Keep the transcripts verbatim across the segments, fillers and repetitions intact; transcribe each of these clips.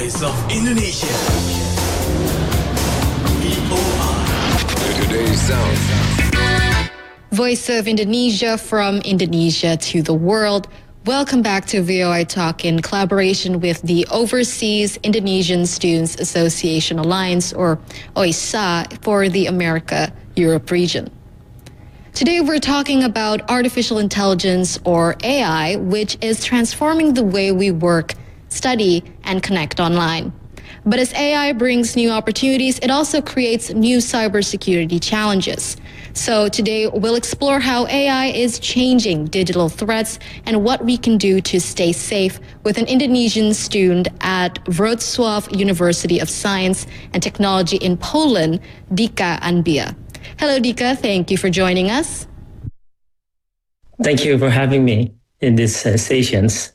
Voice of Indonesia. V O R. Today's sound. Voice of Indonesia from Indonesia to the world. Welcome back to V O I Talk in collaboration with the Overseas Indonesian Students Association Alliance, or O I S A, for the America-Europe region. Today we're talking about artificial intelligence, or A I, which is transforming the way we work, study, and connect online. But as A I brings new opportunities, it also creates new cybersecurity challenges. So today we'll explore how A I is changing digital threats and what we can do to stay safe with an Indonesian student at Wrocław University of Science and Technology in Poland, Dika Anbia. Hello, Dika. Thank you for joining us. Thank you for having me in these uh, sessions.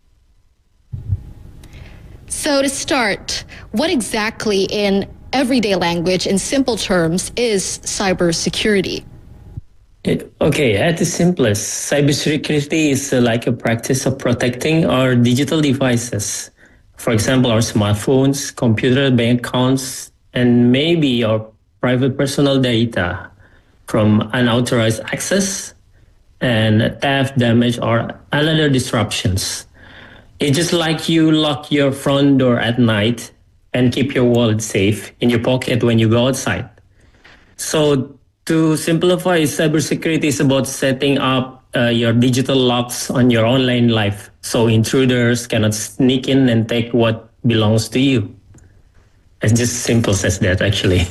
So to start, what exactly in everyday language, in simple terms, is cybersecurity? It, okay, at the simplest, cybersecurity is uh, like a practice of protecting our digital devices. For example, our smartphones, computer, bank accounts, and maybe our private personal data from unauthorized access and theft, damage, or other disruptions. It's just like you lock your front door at night and keep your wallet safe in your pocket when you go outside. So to simplify, cybersecurity is about setting up uh, your digital locks on your online life so intruders cannot sneak in and take what belongs to you. It's just simple as that, actually.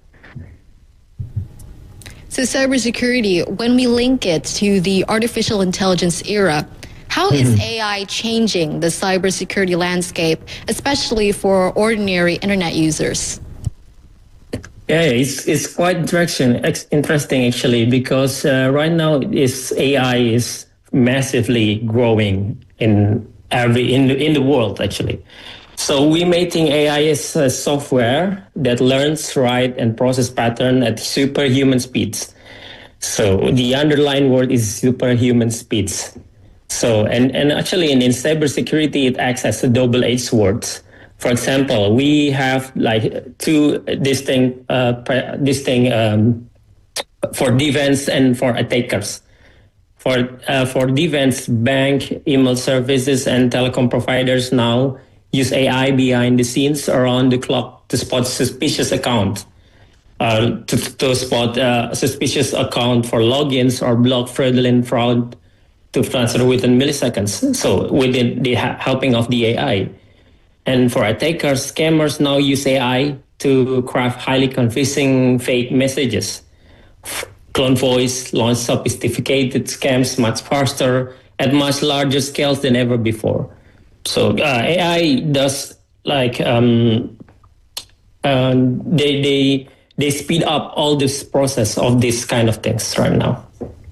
So cybersecurity, when we link it to the artificial intelligence era, how is mm-hmm. A I changing the cybersecurity landscape, especially for ordinary internet users? Yeah, it's it's quite interesting, interesting actually, because uh, right now is A I is massively growing in every in the, in the world actually. So we making A I as a software that learns, write, and process pattern at superhuman speeds. So the underlying word is superhuman speeds. So, and, and actually in, in cybersecurity, it acts as a double-edged sword. For example, we have like two distinct, uh, distinct um, for defense and for attackers. For, uh, for defense, bank, email services, and telecom providers now use A I behind the scenes around the clock to spot suspicious account, uh, to, to spot uh, suspicious account for logins or block fraudulent fraud to transfer within milliseconds, so within the helping of the A I. And for attackers, scammers now use A I to craft highly confusing fake messages. Clone voice, launch sophisticated scams much faster at much larger scales than ever before. So uh, A I does like, um, uh, they, they, they speed up all this process of these kind of things right now.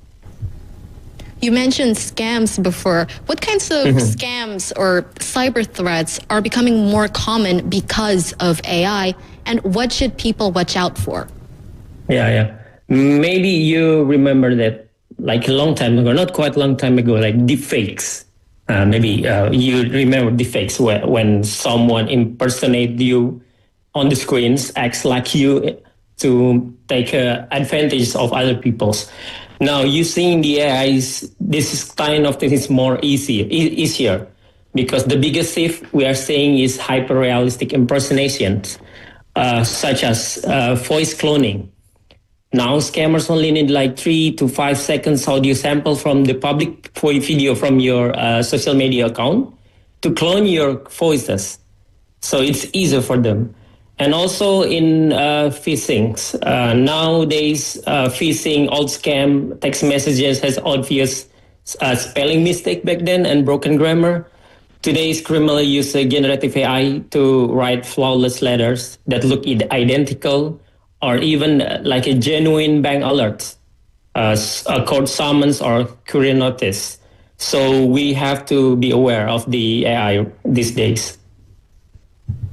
You mentioned scams before. What kinds of mm-hmm. scams or cyber threats are becoming more common because of A I, and what should people watch out for? Yeah, yeah. Maybe you remember that like a long time ago, not quite a long time ago, like deepfakes. Uh, maybe uh, you remember deepfakes where, when someone impersonates you on the screens, acts like you to take uh, advantage of other people's. Now, using the A Is, this is kind of thing is more easy, e- easier, because the biggest thief we are seeing is hyper-realistic impersonations, uh, such as uh, voice cloning. Now, scammers only need like three to five seconds audio sample from the public video from your uh, social media account to clone your voices. So it's easier for them. And also in uh, phishing. Uh, nowadays, uh, phishing, old scam, text messages has obvious uh, spelling mistake back then and broken grammar. Today's criminals use uh, generative A I to write flawless letters that look identical, or even uh, like a genuine bank alert, uh, a court summons or courier notice. So we have to be aware of the A I these days.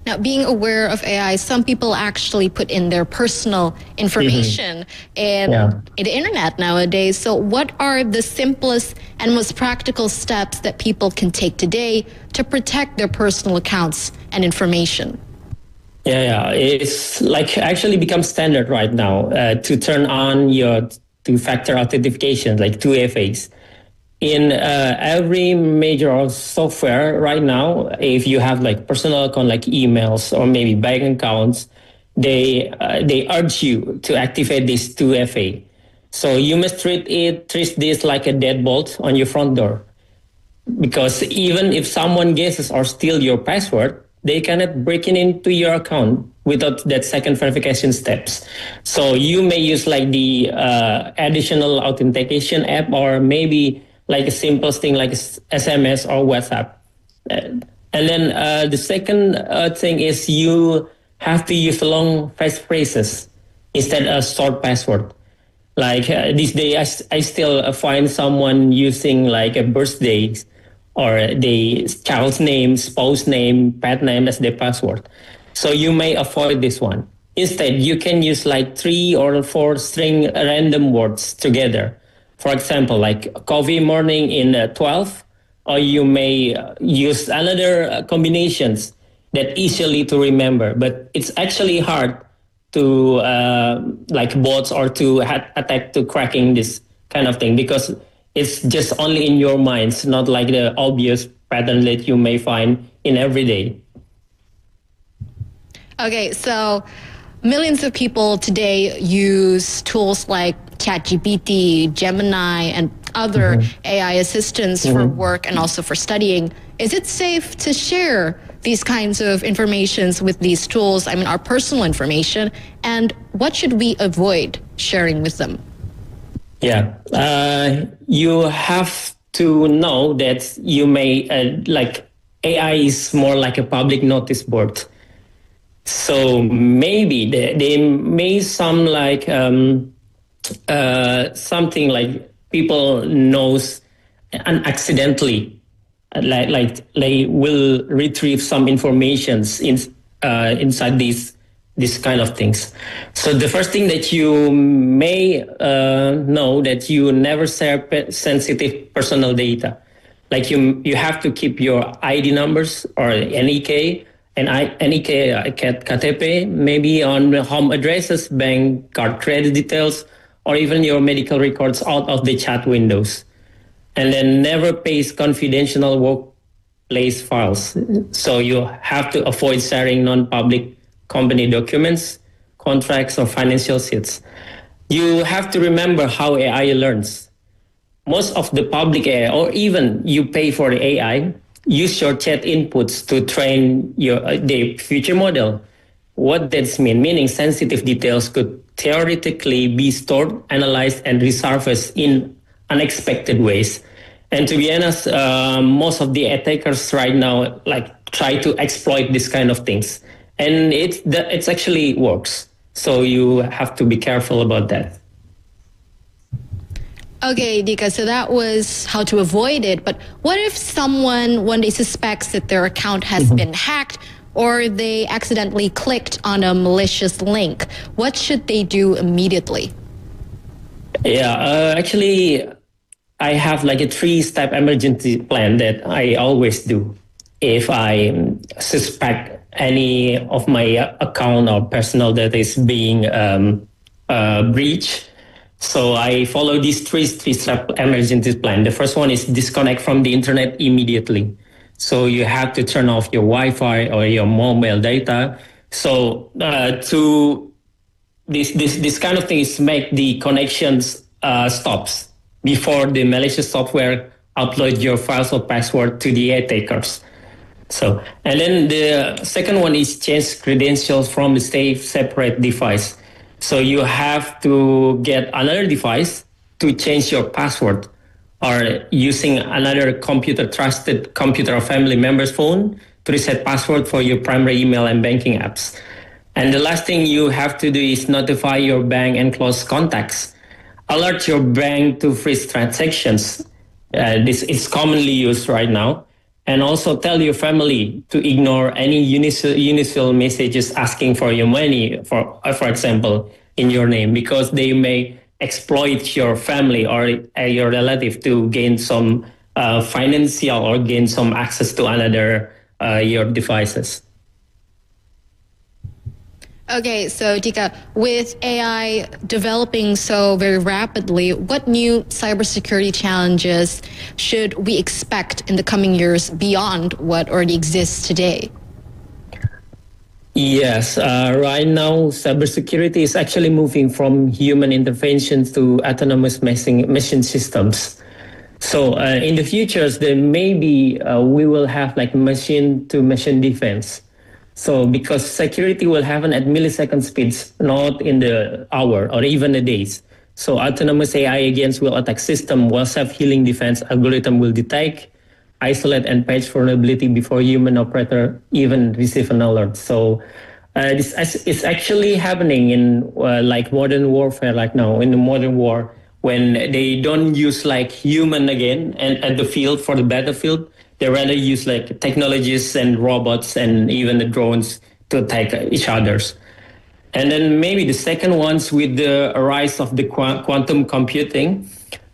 Now, being aware of A I, some people actually put in their personal information mm-hmm. in, yeah. in the internet nowadays. So what are the simplest and most practical steps that people can take today to protect their personal accounts and information? Yeah, yeah. It's like actually become standard right now uh, to turn on your two-factor authentication, like two F As. In uh, every major software right now, if you have like personal account like emails or maybe bank accounts, they uh, they urge you to activate this two F A. So you must treat it treat this like a deadbolt on your front door, because even if someone guesses or steal your password, they cannot break in into your account without that second verification steps. So you may use like the uh, additional authentication app, or maybe like a simplest thing like S M S or WhatsApp. And then uh, the second uh, thing is you have to use long phrases instead of short password. Like uh, these days, I, I still find someone using like a birthday or the child's name, spouse name, pet name as their password. So you may avoid this one. Instead, you can use like three or four string random words together. For example, like coffee morning in uh, twelve, or you may uh, use another uh, combinations that easily to remember, but it's actually hard to uh, like bots or to ha- attack to cracking this kind of thing, because it's just only in your minds, not like the obvious pattern that you may find in every day. Okay, so millions of people today use tools like ChatGPT, Gemini, and other mm-hmm. A I assistants mm-hmm. for work and also for studying. Is it safe to share these kinds of informations with these tools? I mean, our personal information, and what should we avoid sharing with them? Yeah, uh, you have to know that you may, uh, like, A I is more like a public notice board. So maybe they, they may sound like um, uh, something like people knows and accidentally, like like they will retrieve some informations in uh, inside these these kind of things. So the first thing that you may uh, know that you never share pe- sensitive personal data. Like you you have to keep your I D numbers or N I C and I, N I C, uh, K T P, maybe on home addresses, bank card credit details, or even your medical records out of the chat windows. And then never paste confidential workplace files. So you have to avoid sharing non-public company documents, contracts, or financial sheets. You have to remember how A I learns. Most of the public A I, or even you pay for the A I, use your chat inputs to train your uh, the future model. What does mean? Meaning sensitive details could theoretically be stored, analyzed, and resurfaced in unexpected ways. And to be honest, uh, most of the attackers right now like try to exploit this kind of things, and it it's actually works. So you have to be careful about that. Okay, Dika, so that was how to avoid it. But what if someone one day suspects that their account has mm-hmm. been hacked, or they accidentally clicked on a malicious link? What should they do immediately? Yeah, uh, actually, I have like a three-step emergency plan that I always do if I suspect any of my account or personal data is being um, uh, breached. So I follow these three three-step emergency plan. The first one is disconnect from the internet immediately. So you have to turn off your Wi-Fi or your mobile data. So uh, to this this this kind of thing is make the connections uh, stops before the malicious software upload your files or password to the attackers. So and then the second one is change credentials from the safe separate device. So you have to get another device to change your password, or using another computer, trusted computer or family member's phone to reset password for your primary email and banking apps. And the last thing you have to do is notify your bank and close contacts. Alert your bank to freeze transactions. Uh, this is commonly used right now. And also tell your family to ignore any unusual, unusual messages asking for your money, for uh, for example, in your name, because they may exploit your family or uh, your relative to gain some uh, financial or gain some access to another uh, your devices. Okay, so Dika, with A I developing so very rapidly, what new cybersecurity challenges should we expect in the coming years beyond what already exists today? Yes, uh, right now cybersecurity is actually moving from human intervention to autonomous machine, machine systems. So uh, in the futures, there may be, uh, we will have like machine to machine defense. So because security will happen at millisecond speeds, not in the hour or even the days. So autonomous A I agents will attack system while self-healing defense algorithm will detect, isolate, and patch vulnerability before human operator even receive an alert. So uh, this it's actually happening in uh, like modern warfare like now, in the modern war, when they don't use like human again and at the field for the battlefield. They rather use like technologies and robots and even the drones to attack each others. And then maybe the second one's with the rise of the quantum computing.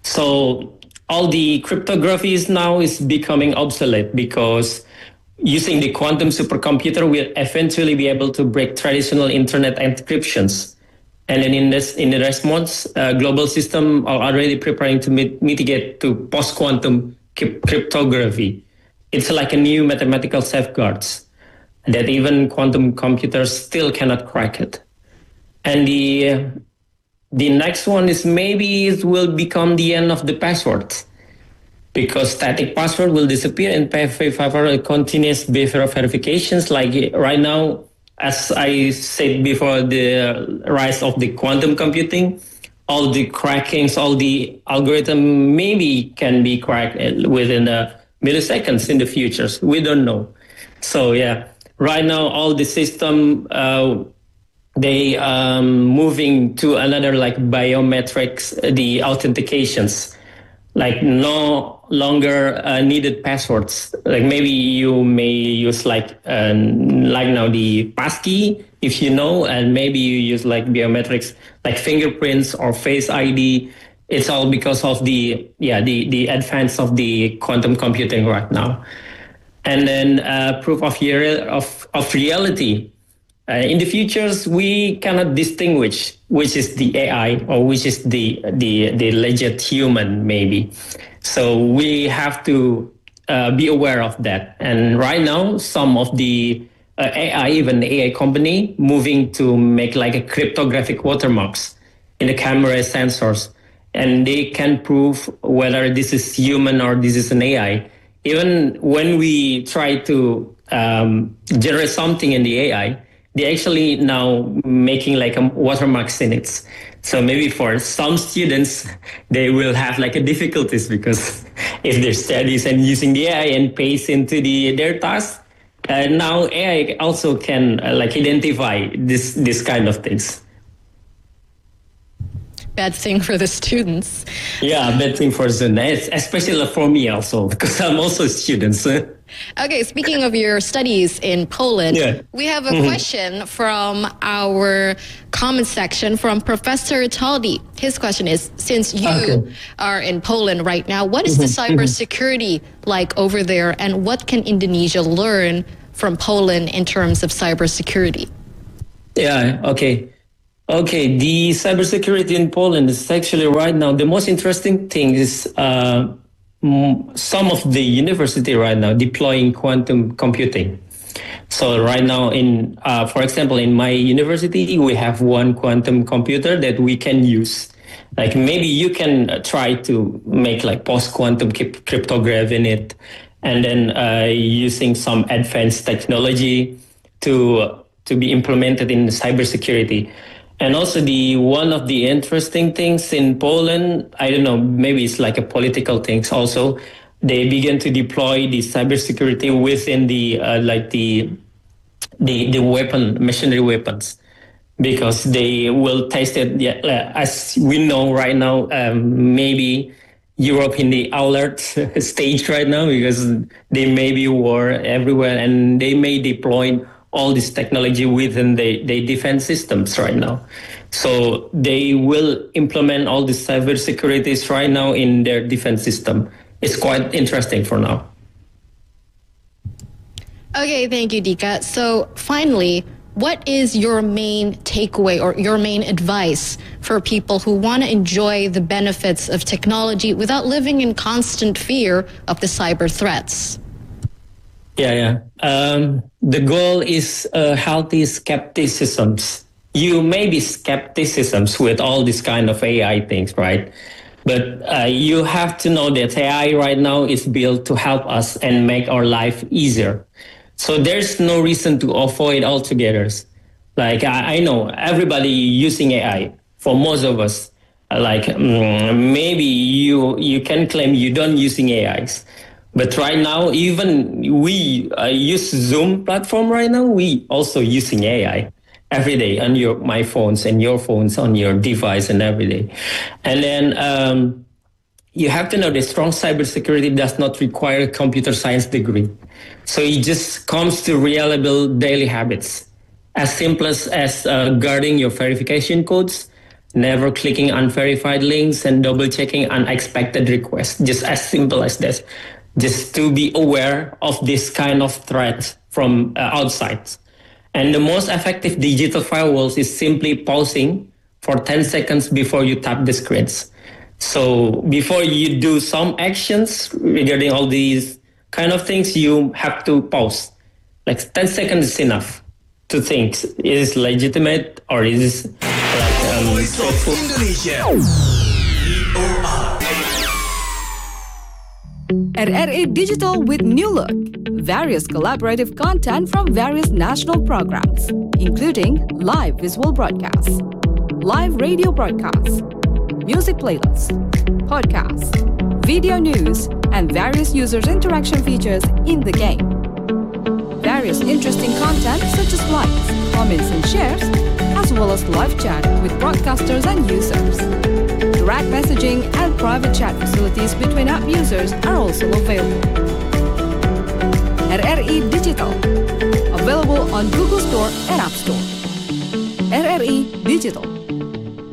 So all the cryptographies now is becoming obsolete because using the quantum supercomputer will eventually be able to break traditional internet encryptions. And then in this, in the response, uh, global system are already preparing to mit- mitigate to post-quantum cryptography. It's like a new mathematical safeguards that even quantum computers still cannot crack it. And the uh, the next one is maybe it will become the end of the password, because static password will disappear and favor continuous behavioral verifications. Like right now, as I said before, the rise of the quantum computing, all the crackings, all the algorithm maybe can be cracked within a milliseconds in the futures. We don't know. So yeah, right now all the system uh, they um, moving to another like biometrics, the authentications, like no longer uh, needed passwords. Like maybe you may use like uh, like now the passkey if you know, and maybe you use like biometrics like fingerprints or face I D. It's all because of the yeah the, the advance of the quantum computing right now. And then uh, proof of, of, of reality. Uh, in the futures, we cannot distinguish which is the A I or which is the, the, the legit human, maybe. So we have to uh, be aware of that. And right now, some of the uh, A I, even the A I company, moving to make like a cryptographic watermarks in the camera sensors. And they can prove whether this is human or this is an A I. Even when we try to um, generate something in the A I, they actually now making like a watermarks in it. So maybe for some students, they will have like a difficulties because if they're studies and using the A I and paste into the their task, uh, now A I also can uh, like identify this this kind of things. Bad thing for the students. Yeah, bad thing for the students, especially for me also, because I'm also a student. So. Okay, speaking of your studies in Poland, yeah. we have a mm-hmm. question from our comment section from Professor Taldi. His question is, since you okay. are in Poland right now, what is mm-hmm. the cybersecurity mm-hmm. like over there, and what can Indonesia learn from Poland in terms of cybersecurity? Yeah, okay. Okay, the cybersecurity in Poland is actually right now, the most interesting thing is uh, m- some of the university right now deploying quantum computing. So right now, in uh, for example, in my university, we have one quantum computer that we can use. Like maybe you can try to make like post-quantum cryptography in it, and then uh, using some advanced technology to to be implemented in cybersecurity. And also the one of the interesting things in Poland, I don't know, maybe it's like a political thing also, they began to deploy the cybersecurity within the uh, like the the the weapon machinery weapons, because they will test it. Yeah, as we know right now, um, maybe Europe in the alert stage right now because they may be war everywhere and they may deploy all this technology within the, the defense systems right now. So they will implement all the cybersecurities right now in their defense system. It's quite interesting for now. Okay, thank you, Dika. So finally, what is your main takeaway or your main advice for people who want to enjoy the benefits of technology without living in constant fear of the cyber threats? Yeah, yeah. Um, the goal is uh, healthy skepticisms. You may be skepticisms with all this kind of A I things, right? But uh, you have to know that A I right now is built to help us and make our life easier. So there's no reason to avoid altogether. Like I, I know everybody using A I. For most of us, like um, maybe you you can claim you don't using A Is, but right now even we uh, use Zoom platform right now. We also using A I every day on your my phones and your phones on your device and every day, and then. Um, You have to know that strong cybersecurity does not require a computer science degree. So it just comes to reliable daily habits. As simple as, as uh, guarding your verification codes, never clicking unverified links, and double checking unexpected requests. Just as simple as this. Just to be aware of this kind of threat from uh, outside. And the most effective digital firewalls is simply pausing for ten seconds before you tap the screens. So before you do some actions regarding all these kind of things, you have to pause. Like ten seconds is enough to think, is it legitimate or is it like um, Voice of Indonesia. R R I Digital with New Look. Various collaborative content from various national programs, including live visual broadcasts, live radio broadcasts, music playlists, podcasts, video news, and various users' interaction features in the game. Various interesting content such as likes, comments, and shares, as well as live chat with broadcasters and users. Direct messaging and private chat facilities between app users are also available. R R I Digital, available on Google Store and App Store. R R I Digital.